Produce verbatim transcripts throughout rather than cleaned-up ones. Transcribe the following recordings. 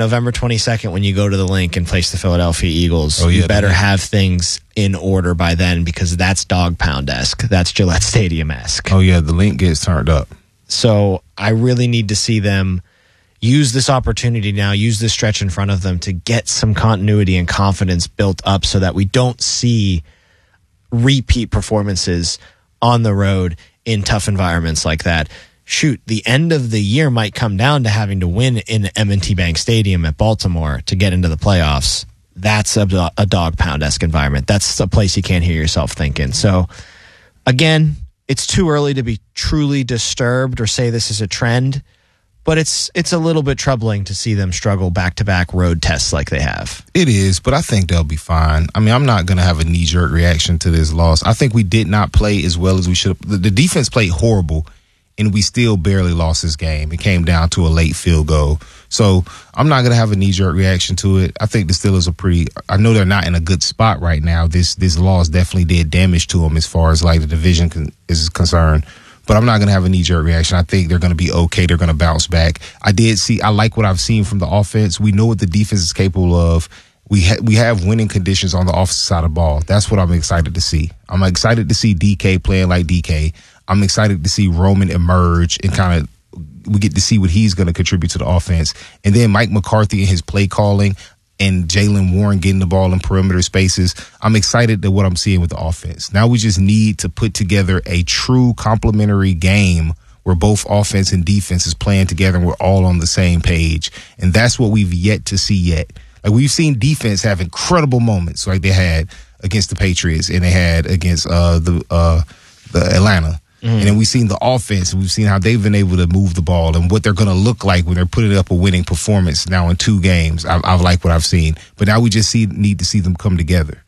November twenty-second, when you go to the link and face the Philadelphia Eagles, oh, yeah, you better man. have things in order by then, because that's dog pound-esque. That's Gillette Stadium-esque. Oh, yeah, the link gets turned up. So I really need to see them use this opportunity now, use this stretch in front of them to get some continuity and confidence built up so that we don't see repeat performances on the road in tough environments like that. Shoot, the end of the year might come down to having to win in M and T Bank Stadium at Baltimore to get into the playoffs. That's a, a dog pound-esque environment. That's a place you can't hear yourself thinking. So, again, it's too early to be truly disturbed or say this is a trend, but it's it's a little bit troubling to see them struggle back-to-back road tests like they have. It is, but I think they'll be fine. I mean, I'm not going to have a knee-jerk reaction to this loss. I think we did not play as well as we should have. The, the defense played horrible, and we still barely lost this game. It came down to a late field goal. So I'm not going to have a knee-jerk reaction to it. I think the Steelers are pretty – I know they're not in a good spot right now. This this loss definitely did damage to them as far as, like, the division con- is concerned. But I'm not going to have a knee-jerk reaction. I think they're going to be okay. They're going to bounce back. I did see – I like what I've seen from the offense. We know what the defense is capable of. We, ha- we have winning conditions on the offensive side of the ball. That's what I'm excited to see. I'm excited to see D K playing like D K. I'm excited to see Roman emerge and kind of we get to see what he's going to contribute to the offense. And then Mike McCarthy and his play calling and Jaylen Warren getting the ball in perimeter spaces. I'm excited to what I'm seeing with the offense. Now we just need to put together a true complementary game where both offense and defense is playing together and we're all on the same page. And that's what we've yet to see yet. Like, we've seen defense have incredible moments like they had against the Patriots and they had against uh, the uh, the Atlanta. Mm. And then we've seen the offense, and we've seen how they've been able to move the ball and what they're going to look like when they're putting up a winning performance now in two games. I, I like what I've seen. But now we just see need to see them come together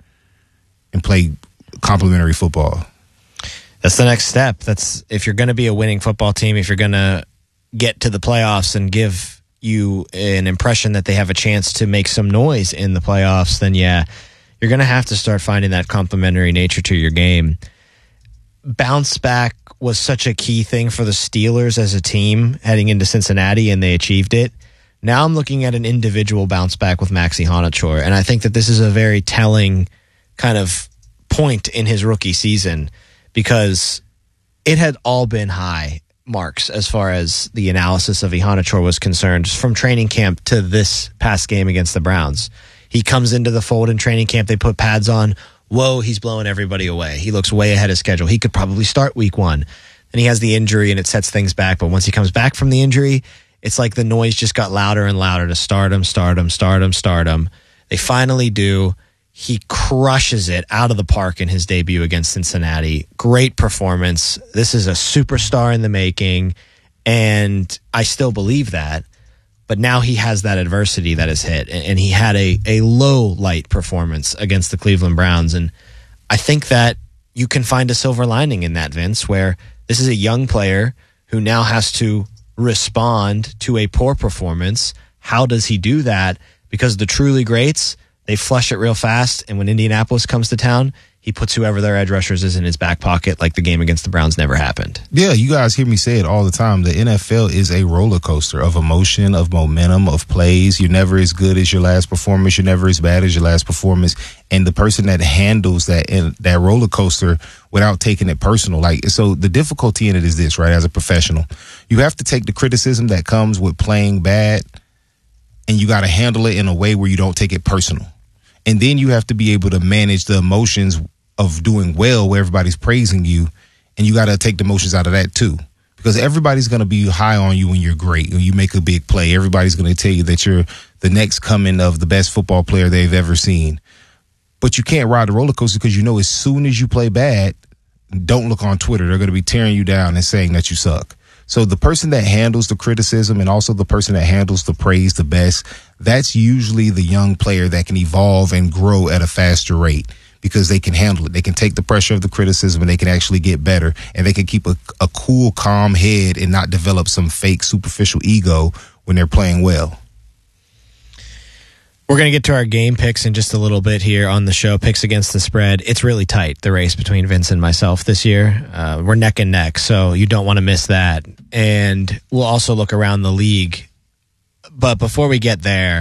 and play complementary football. That's the next step. That's if you're going to be a winning football team, if you're going to get to the playoffs and give you an impression that they have a chance to make some noise in the playoffs, then yeah, you're going to have to start finding that complementary nature to your game. Bounce back was such a key thing for the Steelers as a team heading into Cincinnati, and they achieved it. Now I'm looking at an individual bounce back with Maxi Honachor, and I think that this is a very telling kind of point in his rookie season because it had all been high marks as far as the analysis of Honachor was concerned from training camp to this past game against the Browns. He comes into the fold in training camp, they put pads on. Whoa, he's blowing everybody away. He looks way ahead of schedule. He could probably start week one. And he has the injury and it sets things back. But once he comes back from the injury, it's like the noise just got louder and louder to start him, start him, start him, start him. They finally do. He crushes it out of the park in his debut against Cincinnati. Great performance. This is a superstar in the making. And I still believe that. But now he has that adversity that has hit, and he had a, a low light performance against the Cleveland Browns. And I think that you can find a silver lining in that, Vince, where this is a young player who now has to respond to a poor performance. How does he do that? Because the truly greats, they flush it real fast, and when Indianapolis comes to town, he puts whoever their edge rushers is in his back pocket like the game against the Browns never happened. Yeah, you guys hear me say it all the time. The N F L is a roller coaster of emotion, of momentum, of plays. You're never as good as your last performance. You're never as bad as your last performance. And the person that handles that that roller coaster without taking it personal. Like, so the difficulty in it is this, right? As a professional, you have to take the criticism that comes with playing bad and you got to handle it in a way where you don't take it personal. And then you have to be able to manage the emotions of doing well where everybody's praising you, and you got to take the emotions out of that too. Because everybody's going to be high on you when you're great, when you make a big play. Everybody's going to tell you that you're the next coming of the best football player they've ever seen. But you can't ride the roller coaster because you know as soon as you play bad, don't look on Twitter. They're going to be tearing you down and saying that you suck. So the person that handles the criticism and also the person that handles the praise the best, that's usually the young player that can evolve and grow at a faster rate because they can handle it. They can take the pressure of the criticism and they can actually get better, and they can keep a, a cool, calm head and not develop some fake superficial ego when they're playing well. We're going to get to our game picks in just a little bit here on the show. Picks against the spread. It's really tight, the race between Vince and myself this year. Uh, we're neck and neck, so you don't want to miss that. And we'll also look around the league. But before we get there,